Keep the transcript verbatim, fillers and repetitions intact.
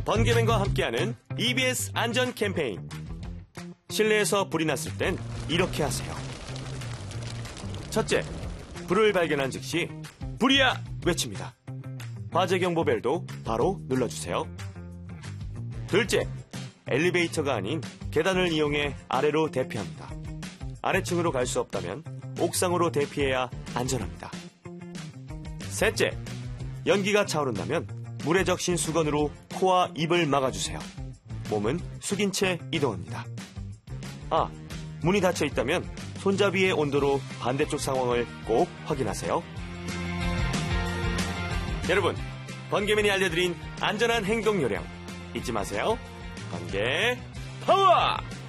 번개맨과 함께하는 이비에스 안전 캠페인. 실내에서 불이 났을 땐 이렇게 하세요. 첫째, 불을 발견한 즉시 불이야! 외칩니다. 화재경보벨도 바로 눌러주세요. 둘째, 엘리베이터가 아닌 계단을 이용해 아래로 대피합니다. 아래층으로 갈 수 없다면 옥상으로 대피해야 안전합니다. 셋째, 연기가 차오른다면 물에 적신 수건으로 코와 입을 막아주세요. 몸은 숙인 채 이동합니다. 아, 문이 닫혀 있다면 손잡이의 온도로 반대쪽 상황을 꼭 확인하세요. 여러분, 번개맨이 알려드린 안전한 행동 요령 잊지 마세요. 번개 파워!